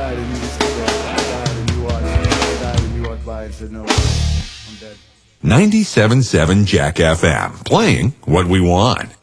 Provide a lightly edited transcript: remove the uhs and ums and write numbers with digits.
died and you said that. I died and you watched. I died and you walked by and said no. I'm dead. 97.7 Jack FM, playing what we want.